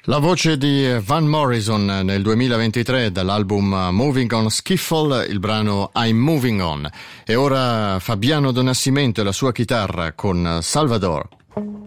La voce di Van Morrison nel 2023 dall'album Moving on Skiffle, il brano I'm Moving On. E ora Fabiano Donascimento e la sua chitarra con Salvador.